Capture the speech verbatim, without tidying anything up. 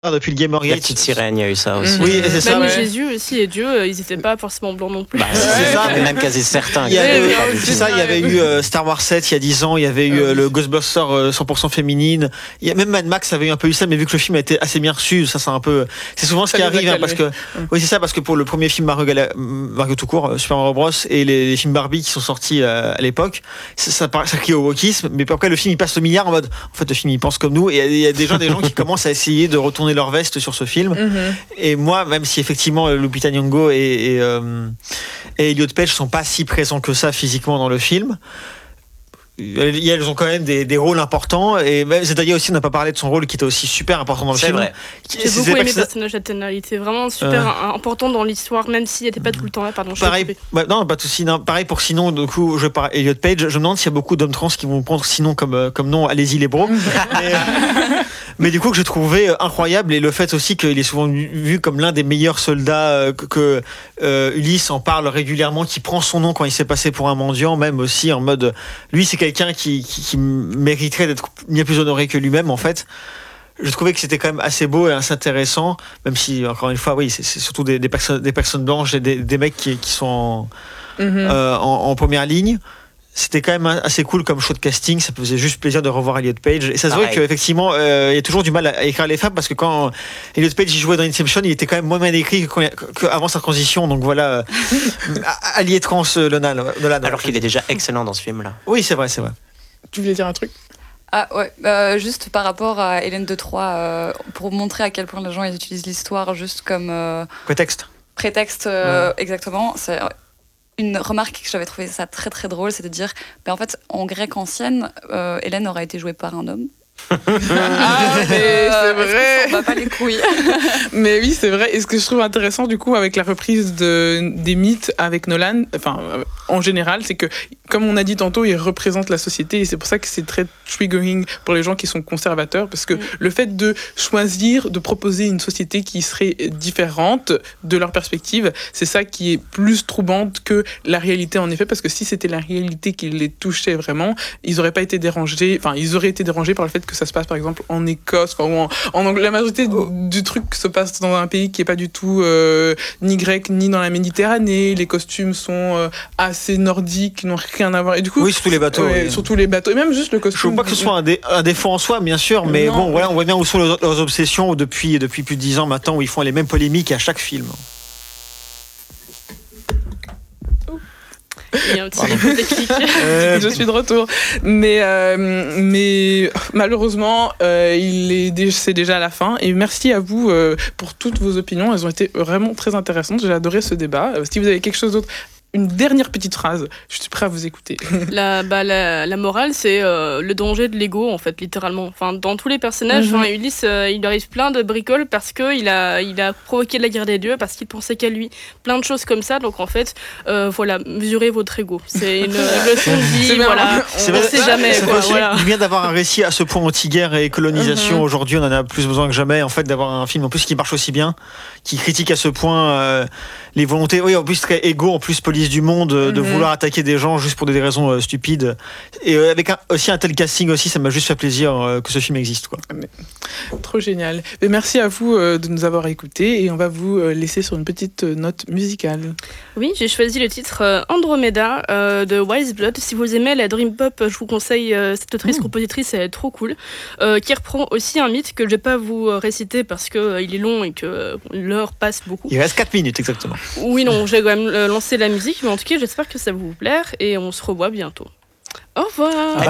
depuis le Gamergate. La petite sirène, il y a eu ça aussi. Mmh. Oui, c'est ça. Même ouais. Jésus aussi et Dieu, ils n'étaient pas forcément blancs non plus. Bah, c'est ça, mais même quasi certains. Il y avait, Ouais, c'est ouais, ça, ouais. il y avait eu euh, Star Wars sept il y a dix ans, il y avait eu euh, le Ghostbuster euh, cent pour cent féminine. Il y a même Mad Max avait eu un peu eu ça, mais vu que le film a été assez bien reçu, ça c'est un peu, c'est souvent ce Ça qui les a arrive, hein, parce que, calmés. oui c'est ça, parce que pour le premier film Mario, Gala... Mario tout court, euh, Super Mario Bros et les, les films Barbie qui sont sortis euh, à l'époque, ça, ça, ça crie au wokisme, mais après le film il passe au milliard en mode, en fait le film il pense comme nous, et il y a déjà des gens qui commencent à essayer de retourner leur veste sur ce film. Mhm. Et moi, même si effectivement Lupita Nyong'o et, et, euh, et Elliot Page sont pas si présents que ça physiquement dans le film, elles, elles ont quand même des, des rôles importants. Et même Zendaya aussi, on n'a pas parlé de son rôle qui était aussi super important dans le C'est film. vrai. J'ai C'est- beaucoup c'est pas aimé que le ça- personnage d'Athéna, il était vraiment super Euh. important dans l'histoire, même s'il n'était pas tout le temps là. Pardon, je t'ai Pareil, coupé. bah, non, pas de souci. Non, pareil pour sinon, du coup, je parle Elliot Page. Je me demande s'il y a beaucoup d'hommes trans qui vont prendre sinon comme euh, comme nom. Allez-y les bros. mais, euh, mais du coup, que j'ai trouvé euh, incroyable, et le fait aussi qu'il est souvent vu vu comme l'un des meilleurs soldats, euh, que, que euh, Ulysse en parle régulièrement, qui prend son nom quand il s'est passé pour un mendiant, même aussi en mode, lui, c'est quelqu'un qui, qui, qui mériterait d'être bien plus honoré que lui-même, en fait. Je trouvais que c'était quand même assez beau et assez intéressant, même si, encore une fois, oui, c'est, c'est surtout des, des, personnes, des personnes blanches et des, des mecs qui, qui sont en, Mhm. euh, en, en première ligne. C'était quand même assez cool comme show de casting, ça faisait juste plaisir de revoir Elliot Page. Et ça se voit Pareil. qu'effectivement, euh, il y a toujours du mal à écrire les femmes, parce que quand Elliot Page il jouait dans Inception, il était quand même moins bien écrit qu'avant sa transition. Donc voilà, euh, allié trans euh, Nolan. Nolan Alors qu'il est déjà excellent dans ce film-là. Oui, c'est vrai, c'est vrai. Tu voulais dire un truc? Ah ouais, euh, juste par rapport à Hélène de Troyes, euh, pour montrer à quel point les gens ils utilisent l'histoire juste comme euh, Prétexte. prétexte, euh, Ouais. exactement. C'est une remarque que j'avais trouvé ça très très drôle, c'est de dire, ben en fait, en grec ancienne, euh, Hélène aurait été jouée par un homme. Ah, mais c'est vrai. On va pas les couilles. Mais oui, c'est vrai. Et ce que je trouve intéressant, du coup, avec la reprise de, des mythes avec Nolan, enfin, euh, en général, c'est que, comme on a dit tantôt, il représente la société. Et c'est pour ça que c'est très triggering pour les gens qui sont conservateurs. Parce que Mm. le fait de choisir, de proposer une société qui serait différente de leur perspective, c'est ça qui est plus troubante que la réalité, en effet. Parce que si c'était la réalité qui les touchait vraiment, ils n'auraient pas été dérangés. Enfin, ils auraient été dérangés par le fait que ça se passe, par exemple, en Écosse, enfin, ou en, en Angleterre. La majorité du, du truc se passe dans un pays qui est pas du tout euh, ni grec ni dans la Méditerranée. Les costumes sont euh, assez nordiques, n'ont rien à voir. Et du coup, Oui, surtout les bateaux. ouais, oui. surtout les bateaux, et même juste le Je costume. ne veux pas que ce soit un, dé- un défaut en soi, bien sûr, mais Non. bon, voilà, on voit bien où sont leurs, leurs obsessions depuis, depuis plus de dix ans maintenant, où ils font les mêmes polémiques à chaque film. Il y a un petit peu déclic. Euh, Je suis de retour. Mais, euh, mais malheureusement, euh, il est, dé- c'est déjà la fin. Et merci à vous euh, pour toutes vos opinions. Elles ont été vraiment très intéressantes. J'ai adoré ce débat. Euh, si vous avez quelque chose d'autre, une dernière petite phrase, je suis prêt à vous écouter. La, bah, la, la morale, c'est euh, le danger de l'ego, en fait, littéralement. Enfin, dans tous les personnages, Mhm. enfin, Ulysse, euh, il lui arrive plein de bricoles parce qu'il a, il a provoqué la guerre des dieux, parce qu'il pensait qu'à lui. Plein de choses comme ça. Donc, en fait, euh, voilà, mesurez votre ego. C'est une leçon de vie, C'est bien. voilà. C'est On vrai, sait jamais, c'est quoi, aussi voilà. bien d'avoir un récit à ce point anti-guerre et colonisation. Mhm. Aujourd'hui, on en a plus besoin que jamais, en fait, d'avoir un film en plus qui marche aussi bien, qui critique à ce point euh, les volontés. Oui, en plus très égo, en plus police du monde, euh, de Mhm. vouloir attaquer des gens juste pour des raisons euh, stupides. Et euh, avec un, aussi un tel casting aussi, ça m'a juste fait plaisir euh, que ce film existe, quoi. Trop génial. Mais merci à vous euh, de nous avoir écoutés. Et on va vous euh, laisser sur une petite euh, note musicale. Oui, j'ai choisi le titre euh, Andromeda euh, de Wise Blood. Si vous aimez la Dream Pop, je vous conseille euh, cette autrice-compositrice, elle est trop cool. Euh, qui reprend aussi un mythe que je vais pas vous euh, réciter parce qu'il euh, il est long et que euh, l'heure passe beaucoup. Il reste quatre minutes exactement. Oui, non, j'ai quand même euh, lancé la musique, mais en tout cas, j'espère que ça va vous plaire et on se revoit bientôt. Au revoir. Bye